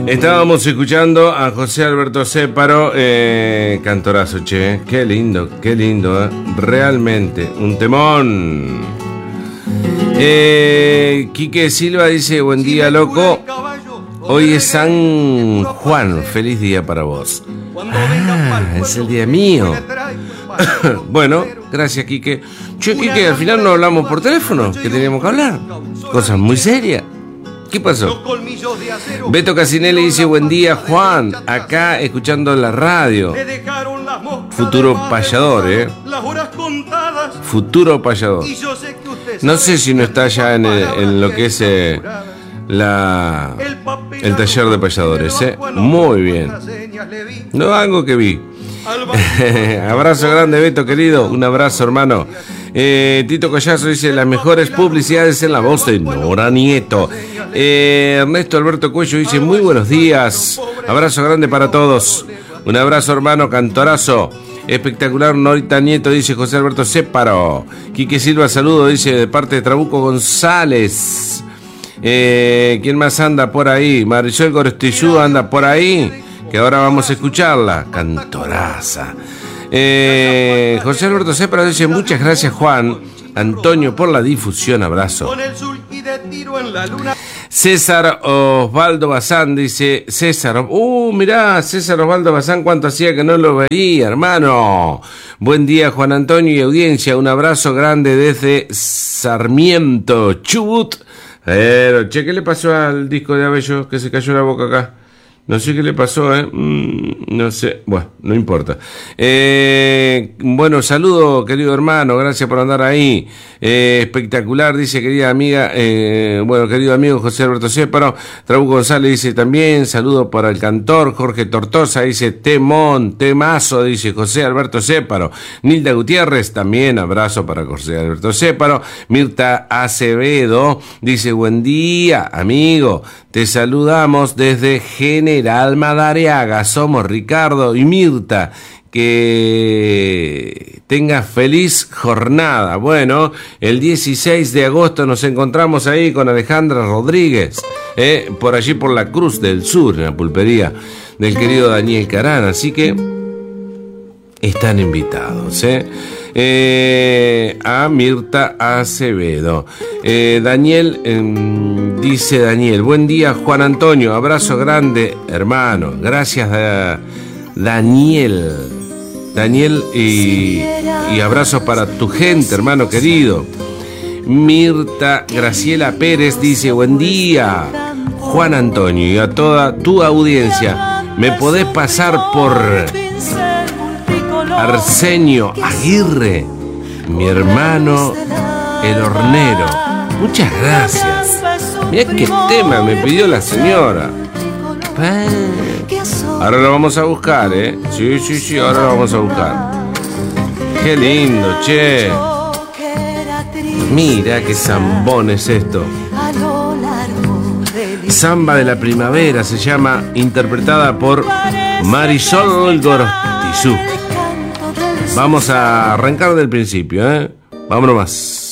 Estábamos escuchando a José Alberto Céparo, cantorazo, che, qué lindo, realmente, un temón. Quique Silva dice, buen día, loco, hoy es San Juan, feliz día para vos. Es el día mío. Bueno, gracias, Quique. Che, Quique, al final no hablamos por teléfono, que teníamos que hablar, cosas muy serias. ¿Qué pasó? Beto Casinelli dice, buen día, Juan, acá escuchando la radio. Futuro payador, Futuro payador. No sé si no está ya en lo que es el taller de payadores, Muy bien. No, algo que vi. Abrazo grande, Beto, querido. Un abrazo, hermano. Tito Collazo dice, las mejores publicidades en la voz de Nora Nieto. Ernesto Alberto Cuello dice, muy buenos días. Abrazo grande para todos. Un abrazo, hermano, cantorazo. Espectacular, Norita Nieto, dice José Alberto Céparo. Quique Silva, saludo, dice, de parte de Trabuco González. ¿Quién más anda por ahí? Marisol Gorostillú anda por ahí, que ahora vamos a escucharla. Cantoraza. José Alberto Céparo dice, muchas gracias, Juan Antonio, por la difusión, abrazo. César Osvaldo Bazán dice, mirá, César Osvaldo Bazán, cuánto hacía que no lo veía, hermano. Buen día, Juan Antonio y audiencia, un abrazo grande desde Sarmiento, Chubut. Pero, che, ¿qué le pasó al disco de Abello que se cayó la boca acá? No sé qué le pasó, no sé, bueno, no importa. Bueno, saludo, querido hermano, gracias por andar ahí. Espectacular, dice querida amiga, bueno, querido amigo José Alberto Céparo. Trabuco González dice también, saludo para el cantor. Jorge Tortosa dice, temazo, dice José Alberto Céparo. Nilda Gutiérrez, también abrazo para José Alberto Céparo. Mirta Acevedo dice, buen día, amigo. Te saludamos desde General Madariaga. Somos Ricardo y Mirta. Que tengas feliz jornada. Bueno, el 16 de agosto nos encontramos ahí con Alejandra Rodríguez, por allí por la Cruz del Sur, en la pulpería del querido Daniel Carán. Así que están invitados, a Mirta Acevedo. Daniel, dice Daniel, buen día, Juan Antonio, abrazo grande, hermano. Gracias, Daniel, y abrazos para tu gente, hermano querido. Mirta Graciela Pérez dice, buen día, Juan Antonio, y a toda tu audiencia. ¿Me podés pasar por Arsenio Aguirre, mi hermano el hornero? Muchas gracias. Mirá qué tema me pidió la señora. Ahora lo vamos a buscar, Sí, ahora lo vamos a buscar. Qué lindo, che. Mira qué zambón es esto. Samba de la primavera se llama, interpretada por Marisol Gorostizú. Vamos a arrancar del principio, Vámonos más.